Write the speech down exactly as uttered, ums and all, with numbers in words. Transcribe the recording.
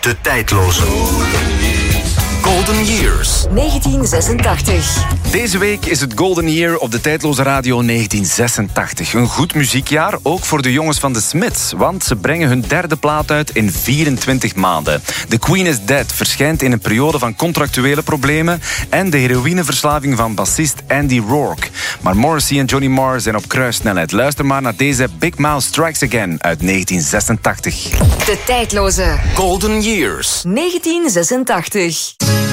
De tijdloze Golden Years. negentien zesentachtig. Deze week is het Golden Year op de tijdloze radio negentien zesentachtig. Een goed muziekjaar, ook voor de jongens van de Smiths. Want ze brengen hun derde plaat uit in vierentwintig maanden. The Queen is Dead verschijnt in een periode van contractuele problemen en de heroïneverslaving van bassist Andy Rourke. Maar Morrissey en Johnny Marr zijn op kruissnelheid. Luister maar naar deze Big Mouth Strikes Again uit negentien zesentachtig. De tijdloze Golden Years. negentien zesentachtig.